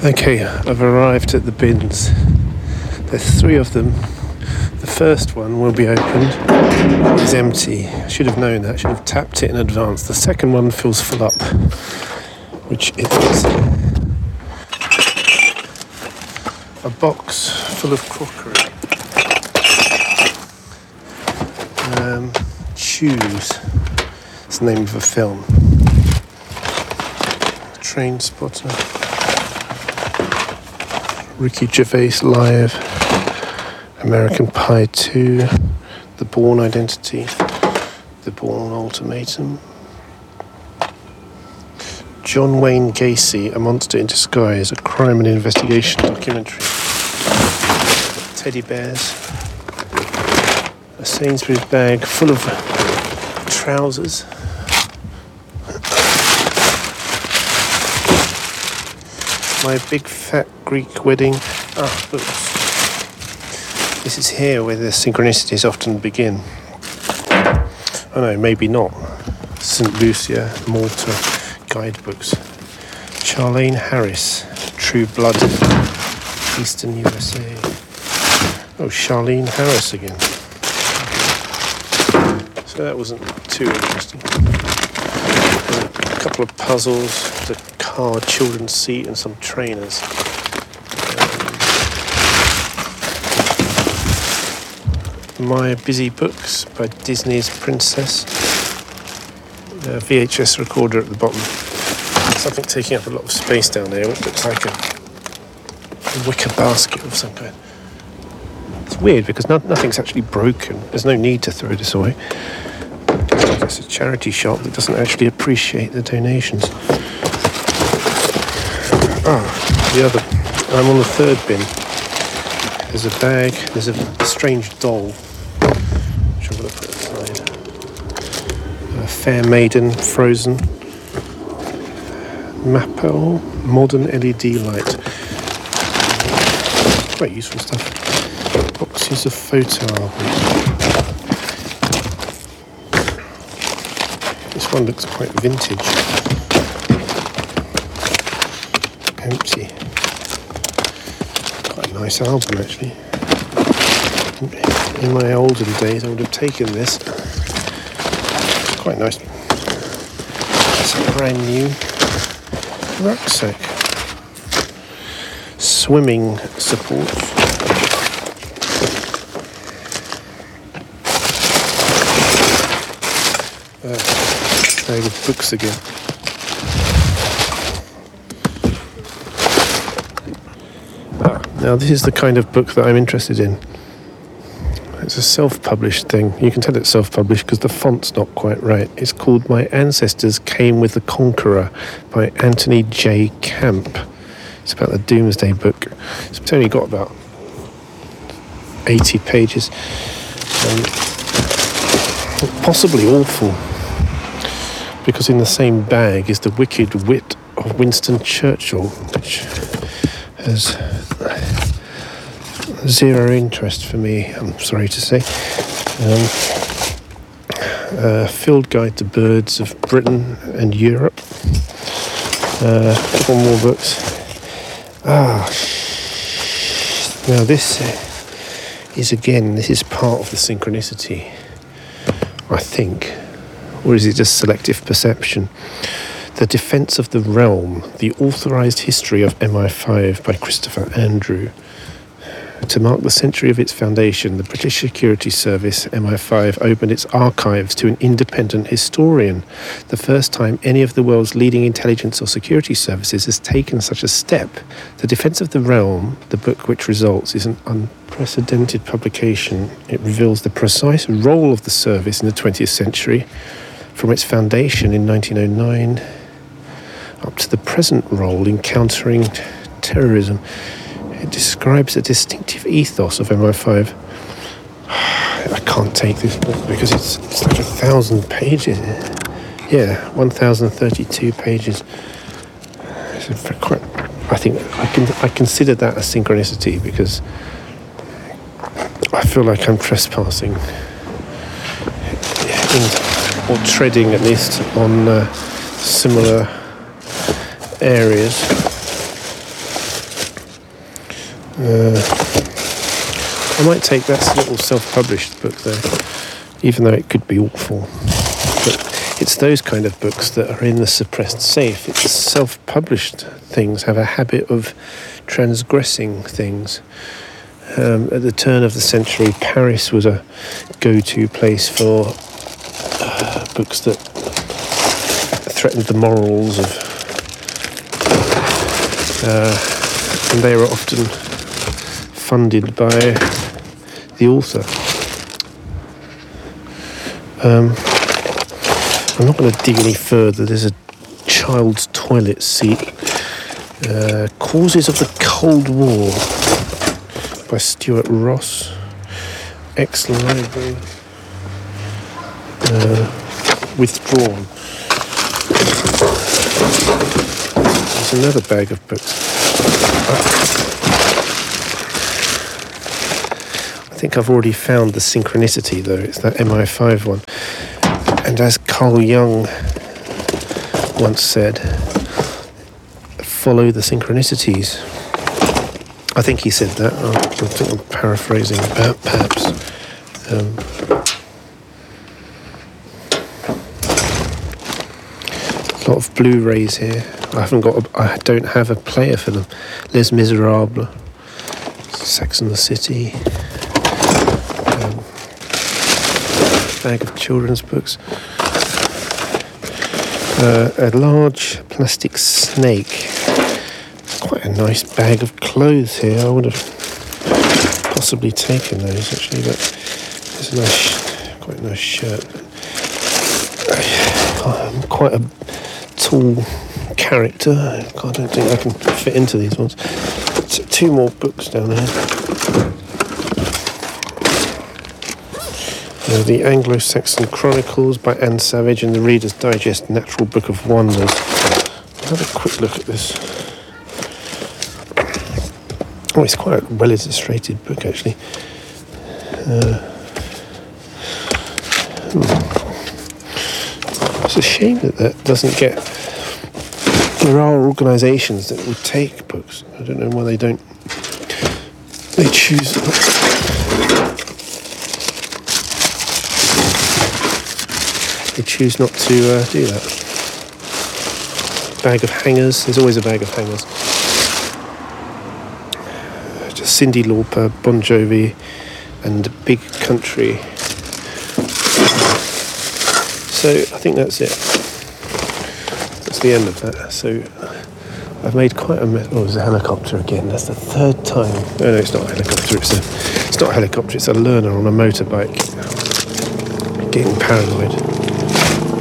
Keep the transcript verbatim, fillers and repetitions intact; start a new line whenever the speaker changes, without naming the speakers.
Okay, I've arrived at the bins. There's three of them. The first one will be opened. It's empty. I should have known that. I should have tapped it in advance. The second one feels full up, which it is. A box full of crockery. Um, Shoes. It's the name of a film. Train Spotter. Ricky Gervais Live, American Pie two, The Bourne Identity, The Bourne Ultimatum, John Wayne Gacy, A Monster in Disguise, a crime and investigation documentary, teddy bears, a Sainsbury's bag full of trousers, My Big Fat Greek Wedding. Ah, books. This is here where the synchronicities often begin. Oh no, maybe not. Saint Lucia, Malta, guidebooks. Charlene Harris, True Blood, Eastern U S A. Oh, Charlene Harris again. So that wasn't too interesting. A couple of puzzles, the car, children's seat, and some trainers. Um, My Busy Books by Disney's Princess. A V H S recorder at the bottom. Something taking up a lot of space down there, which looks like a, a wicker basket of some kind. It's weird because no, nothing's actually broken. There's no need to throw this away. It's a charity shop that doesn't actually appreciate the donations. Ah, the other. I'm on the third bin. There's a bag. There's a strange doll. Which I'm going to put aside. A Fair Maiden, Frozen. Mapple, modern L E D light. Quite useful stuff. Boxes of photo albums. This one looks quite vintage. Empty. Quite a nice album, actually. In my olden days, I would have taken this. It's quite nice. It's a brand new rucksack. Swimming support. Uh, bag of books again. Ah, now this is the kind of book that I'm interested in. It's a self-published thing. You can tell it's self-published because the font's not quite right. It's called My Ancestors Came with the Conqueror by Anthony J. Camp. It's about the Doomsday Book. It's only got about eighty pages. Um, possibly awful. Because in the same bag is The Wicked Wit of Winston Churchill, which has zero interest for me, I'm sorry to say. Um, uh, Field Guide to Birds of Britain and Europe. Uh, four more books. Ah, now this is again, this is part of the synchronicity, I think. Or is it just selective perception? The Defence of the Realm, The Authorised History of M I five by Christopher Andrew. To mark the century of its foundation, the British Security Service, M I five, opened its archives to an independent historian. The first time any of the world's leading intelligence or security services has taken such a step. The Defence of the Realm, the book which results, is an unprecedented publication. It reveals the precise role of the service in the twentieth century, from its foundation in nineteen oh nine up to the present role in countering terrorism. It describes the distinctive ethos of M I five. I can't take this book because it's, it's like a thousand pages. Yeah, one thousand thirty-two pages. It's quite, I think I can I consider that a synchronicity because I feel like I'm trespassing in, or treading at least on uh, similar areas. Uh, I might take that little self-published book though, even though it could be awful. But it's those kind of books that are in the suppressed safe. It's self-published things have a habit of transgressing things. Um, at the turn of the century, Paris was a go-to place for uh, books that threatened the morals of, uh, and they were often funded by the author. Um, I'm not going to dig any further. There's a child's toilet seat. Uh, Causes of the Cold War by Stuart Ross. Excellent library. Uh, withdrawn. There's another bag of books. I think I've already found the synchronicity though. It's that M I five one. And as Carl Jung once said, follow the synchronicities. I think he said that. I think I'm paraphrasing, perhaps. Um, a lot of Blu-rays here. I haven't got. A, I don't have a player for them. Les Miserables, Sex and the City. Um, bag of children's books. Uh, a large plastic snake. Quite a nice bag of clothes here. I would have possibly taken those actually, but there's a nice, quite a nice shirt. I'm quite a tall character. I don't think I can fit into these ones. T- two more books down here. Uh, the Anglo-Saxon Chronicles by Anne Savage and the Reader's Digest Natural Book of Wonders. I'll have a quick look at this. Oh, it's quite a well-illustrated book, actually. Uh, hmm. It's a shame that that doesn't get... There are organisations that would take books. I don't know why they don't... They choose... They choose not to uh, do that. Bag of hangers. There's always a bag of hangers. Cyndi Lauper, Bon Jovi, and Big Country. So I think that's it. That's the end of that. So I've made quite a mess. Oh, there's a helicopter again. That's the third time. No, no, it's not a helicopter. It's a. It's not a helicopter. It's a learner on a motorbike. Getting paranoid.